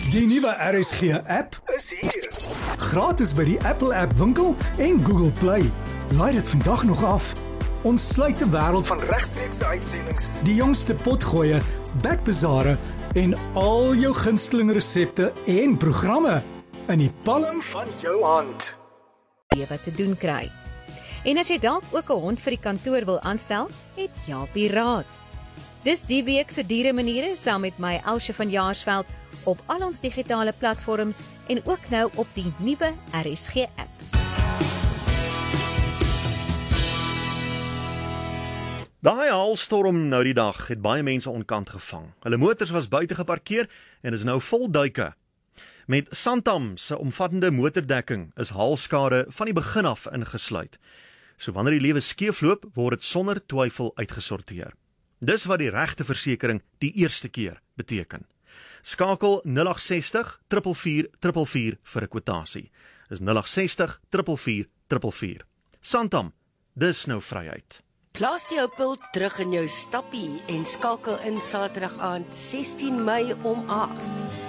Die nuwe RSG app is hier. Gratis by die Apple App Winkel en Google Play. Laai dit vandag nog af. Ons sluit die wêreld van regstreekse uitsendings, die jongste potgoeie, backbazare en al jou gunsteling resepte en programme in die palm van jou hand. Wat te doen kry. En as jy dalk ook 'n hond vir die kantoor wil aanstel, het Japie raad. Dis die week se diere maniere saam met my Elsje van Jaarsveld op al ons digitale platforms en ook nou op die nuwe RSG app. Daai haalstorm nou die dag het baie mense onkant gevang. Hulle motors was buite geparkeer en is nou vol duike. Met Santam se omvattende motordekking is haalskade van die begin af ingesluit. So wanneer die lewe skeefloop, word dit sonder twyfel uitgesorteer. Dis wat die regte versekering die eerste keer beteken. Skakel 0860 444 444 vir 'n kwotasie. Dis 0860 444 444. Santam, dis nou vryheid. Plaas jou pil terug in jou stappie en skakel in Saterdag aand 16 Mei om 8.